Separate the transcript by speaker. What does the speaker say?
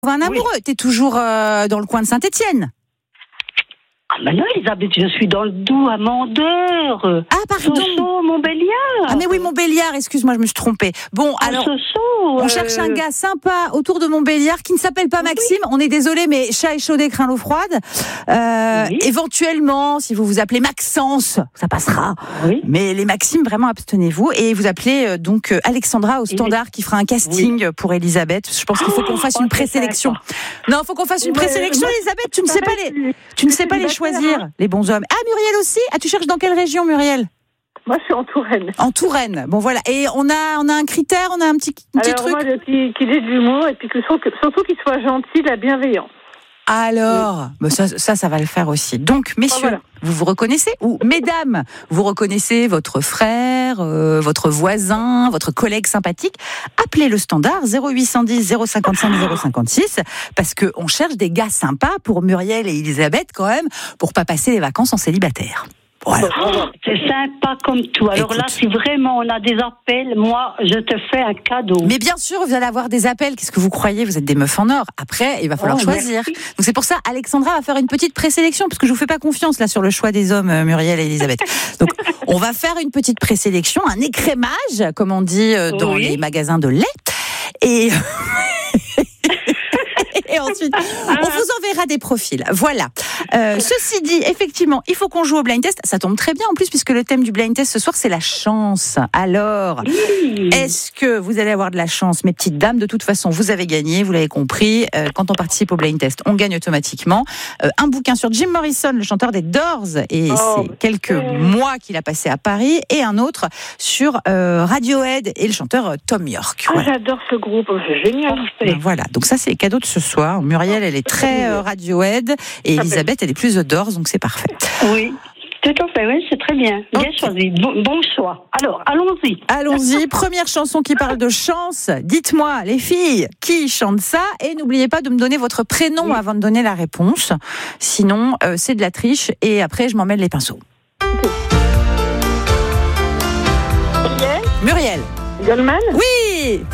Speaker 1: Un amoureux, t'es toujours dans le coin de Saint-Étienne.
Speaker 2: Ah ben non, Elisabeth, je suis dans le Doubs, à Mandeur.
Speaker 1: Ah, pardon.
Speaker 2: Soso, Montbéliard.
Speaker 1: Ah mais oui, Montbéliard, excuse-moi, je me suis trompée. Bon, alors, on cherche un gars sympa autour de Montbéliard qui ne s'appelle pas Maxime. On est désolé, mais chat échaudé craint l'eau froide. Éventuellement, si vous vous appelez Maxence, ça passera.
Speaker 2: Oui.
Speaker 1: Mais les Maximes, vraiment, abstenez-vous. Et vous appelez donc Alexandra au standard qui fera un casting pour Elisabeth. Je pense qu'il faut qu'on fasse une présélection. Non, il faut qu'on fasse une présélection, Elisabeth. Tu ne sais pas les choisir, les bons hommes. Ah, Muriel aussi. Ah, tu cherches dans quelle région, Muriel?
Speaker 3: Moi, je suis en Touraine.
Speaker 1: En Touraine. Bon, voilà. Et on a un critère, on a un petit truc.
Speaker 3: Alors, moi, qu'il ait de l'humour et puis surtout qu'il soit gentil, la bienveillance.
Speaker 1: Alors, ça va le faire aussi. Donc, messieurs, vous vous reconnaissez? Ou mesdames, vous reconnaissez votre frère, votre voisin, votre collègue sympathique? Appelez le standard 0810 055 056 parce que on cherche des gars sympas pour Muriel et Elisabeth quand même, pour pas passer les vacances en célibataire. Voilà.
Speaker 2: C'est sympa comme tout. Alors là, si vraiment on a des appels, moi, je te fais un cadeau.
Speaker 1: Mais bien sûr, vous allez avoir des appels. Qu'est-ce que vous croyez? Vous êtes des meufs en or. Après, il va falloir choisir.
Speaker 2: Merci.
Speaker 1: Donc c'est pour ça, Alexandra va faire une petite présélection, parce que je vous fais pas confiance là sur le choix des hommes, Muriel et Elisabeth. Donc, on va faire une petite présélection, un écrémage, comme on dit dans les magasins de lait. Et ensuite, on vous enverra des profils. Voilà. Ceci dit, effectivement, il faut qu'on joue au blind test. Ça tombe très bien en plus, puisque le thème du blind test ce soir, c'est la chance. Alors, est-ce que vous allez avoir de la chance, mes petites dames? De toute façon, vous avez gagné, vous l'avez compris. Quand on participe au blind test, on gagne automatiquement. Un bouquin sur Jim Morrison, le chanteur des Doors, et c'est quelques mois qu'il a passé à Paris, et un autre sur Radiohead et le chanteur Tom York.
Speaker 3: Voilà. Ah, j'adore ce groupe, c'est génial.
Speaker 1: Voilà, donc ça c'est les cadeaux de ce soir. Muriel, elle est très Radiohead et Elisabeth, elle est plus The Doors, donc c'est parfait.
Speaker 2: Oui, tout à fait, oui, c'est très bien. Bien choisi, bon choix. Alors, allons-y.
Speaker 1: Allons-y, première chanson qui parle de chance. Dites-moi, les filles, qui chante ça? Et n'oubliez pas de me donner votre prénom avant de donner la réponse. Sinon, c'est de la triche et après, je m'en mêle les pinceaux. Muriel.
Speaker 3: Goldman?
Speaker 1: Oui.